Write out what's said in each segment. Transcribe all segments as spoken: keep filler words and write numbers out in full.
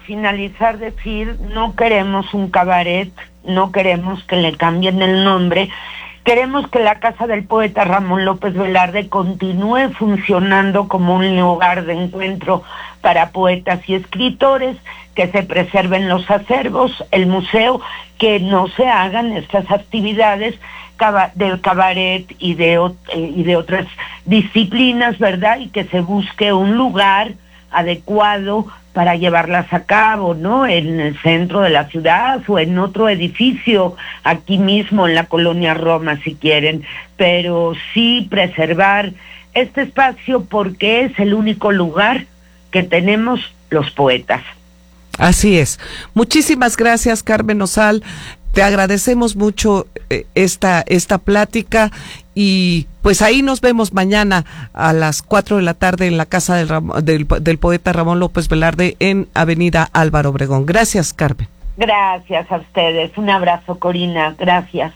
finalizar decir, no queremos un cabaret, no queremos que le cambien el nombre, queremos que la Casa del Poeta Ramón López Velarde continúe funcionando como un lugar de encuentro para poetas y escritores, que se preserven los acervos, el museo, que no se hagan estas actividades del cabaret y de, y de otras disciplinas, ¿verdad? Y que se busque un lugar adecuado para llevarlas a cabo, ¿no? En el centro de la ciudad o en otro edificio, aquí mismo en la colonia Roma, si quieren, pero sí preservar este espacio porque es el único lugar que tenemos los poetas. Así es. Muchísimas gracias, Carmen Osal. Te agradecemos mucho eh, esta esta plática y pues ahí nos vemos mañana a las cuatro de la tarde en la casa del, del, del poeta Ramón López Velarde en Avenida Álvaro Obregón. Gracias, Carmen. Gracias a ustedes. Un abrazo, Corina. Gracias.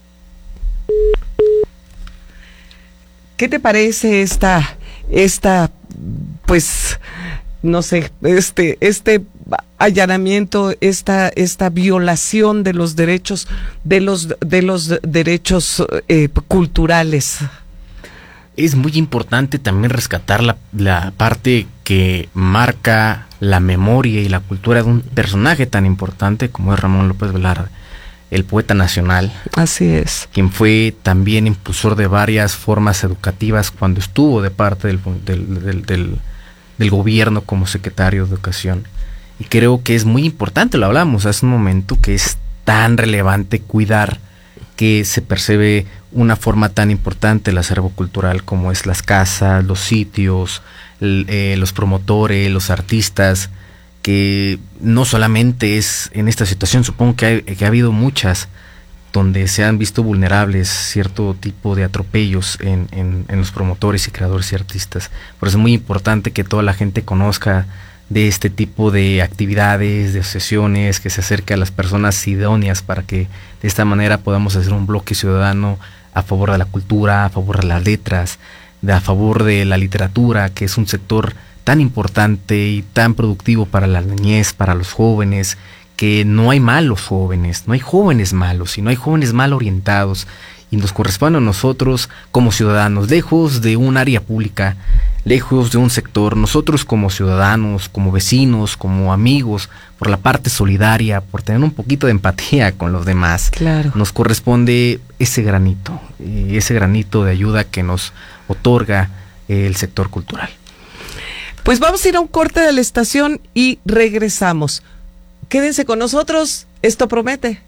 ¿Qué te parece esta esta pues no sé, este este allanamiento, esta esta violación de los derechos de los de los derechos eh, culturales? Es muy importante también rescatar la, la parte que marca la memoria y la cultura de un personaje tan importante como es Ramón López Velarde, el poeta nacional. Así es. Quien fue también impulsor de varias formas educativas cuando estuvo de parte del, del, del, del, del gobierno como secretario de Educación. Y creo que es muy importante, lo hablamos hace un momento, que es tan relevante cuidar que se percibe una forma tan importante el acervo cultural como es las casas, los sitios, el, eh, los promotores, los artistas, que no solamente es en esta situación, supongo que, hay, que ha habido muchas donde se han visto vulnerables cierto tipo de atropellos en, en, en los promotores y creadores y artistas. Por eso es muy importante que toda la gente conozca de este tipo de actividades, de asociaciones, que se acerque a las personas idóneas para que de esta manera podamos hacer un bloque ciudadano a favor de la cultura, a favor de las letras, de, a favor de la literatura, que es un sector tan importante y tan productivo para la niñez, para los jóvenes, que no hay malos jóvenes, no hay jóvenes malos, sino hay jóvenes mal orientados, y nos corresponde a nosotros como ciudadanos, lejos de un área pública, lejos de un sector, nosotros como ciudadanos, como vecinos, como amigos, por la parte solidaria, por tener un poquito de empatía con los demás, claro, nos corresponde ese granito, eh, ese granito de ayuda que nos otorga eh, el sector cultural. Pues vamos a ir a un corte de la estación y regresamos. Quédense con nosotros, esto promete.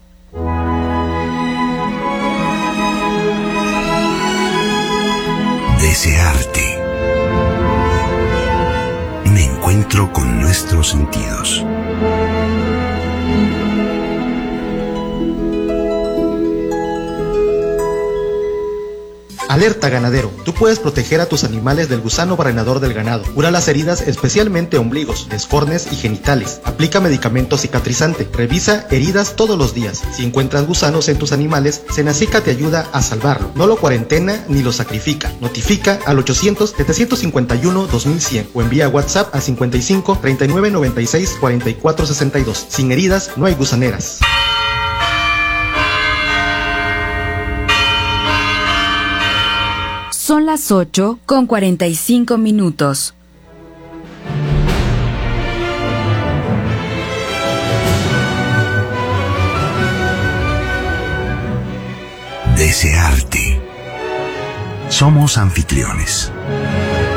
Desearte. Un encuentro con nuestros sentidos. Alerta ganadero, tú puedes proteger a tus animales del gusano barrenador del ganado. Cura las heridas, especialmente ombligos, descornes y genitales. Aplica medicamento cicatrizante. Revisa heridas todos los días. Si encuentras gusanos en tus animales, Senacica te ayuda a salvarlo. No lo cuarentena ni lo sacrifica. Notifica al ochocientos, setecientos cincuenta y uno, dos mil cien o envía WhatsApp a cincuenta y cinco, treinta y nueve, noventa y seis, cuarenta y cuatro, sesenta y dos. Sin heridas no hay gusaneras. Son las ocho con cuarenta y cinco minutos. Desearte. Somos anfitriones.